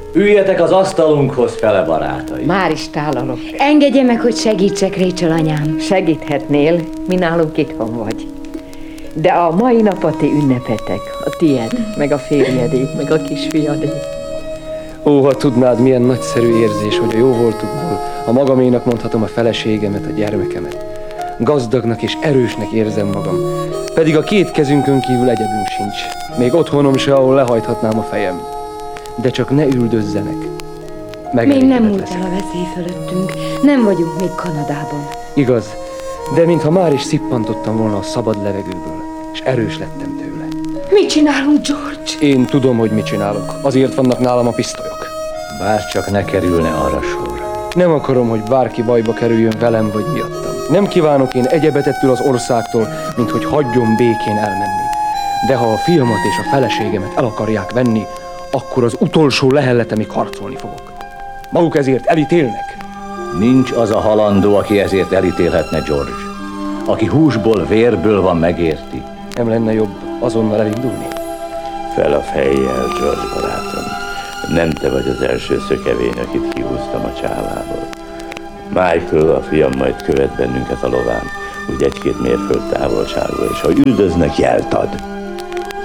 Üljetek az asztalunkhoz, fele barátai. Már is tálalok. Engedje meg, hogy segítsek, Rachel anyám. Segíthetnél, mi nálunk itthon vagy. De a mai nap a ti ünnepetek, a tied, meg a férjedé, meg a kisfiadé. Ó, ha tudnád, milyen nagyszerű érzés, hogy a jó voltukból a magaménak mondhatom a feleségemet, a gyermekemet. Gazdagnak és erősnek érzem magam, pedig a két kezünkön kívül egyebünk sincs. Még otthonom se, ahol lehajthatnám a fejem. De csak ne üldözzenek. Még nem múlt el a veszély fölöttünk. Nem vagyunk még Kanadában. Igaz, de mintha már is szippantottam volna a szabad levegőből, és erős lettem tőle. Mit csinálunk, George? Én tudom, hogy mit csinálok. Azért vannak nálam a pisztolyok. Bárcsak ne kerülne arra sor. Nem akarom, hogy bárki bajba kerüljön velem vagy miattam. Nem kívánok én egyebet ettől az országtól, mint hogy hagyjon békén elmenni. De ha a fiamat és a feleségemet el akarják venni, akkor az utolsó lehelletemig harcolni fogok. Maguk ezért elítélnek. Nincs az a halandó, aki ezért elítélhetne, George. Aki húsból, vérből van, megérti. Nem lenne jobb azonnal elindulni? Fel a fejjel, George barátom. Nem te vagy az első szökevény, akit kihúztam a csávából. Michael, a fiam, majd követ bennünket a lován, úgy 1-2 mérföld távolságból, és ha üldöznek, jelt ad.